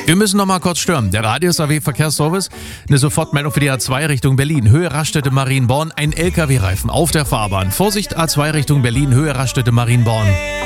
Wir müssen noch mal kurz stürmen. Der Radius AW Verkehrsservice. Eine Sofortmeldung für die A2 Richtung Berlin. Höhe Raststätte Marienborn. Ein LKW-Reifen auf der Fahrbahn. Vorsicht A2 Richtung Berlin. Höhe Raststätte Marienborn.